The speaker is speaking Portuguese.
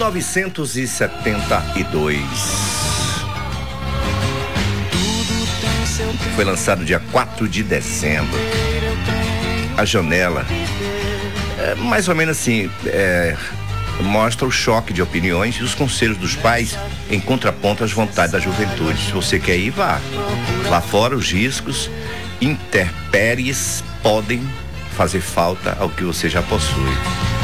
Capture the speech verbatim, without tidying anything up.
novecentos e setenta e dois. Foi lançado dia quatro de dezembro. A Janela, é, mais ou menos assim, é, mostra o choque de opiniões e os conselhos dos pais em contraponto às vontades da juventude. Se você quer ir, vá. Lá fora, os riscos, intempéries podem fazer falta ao que você já possui.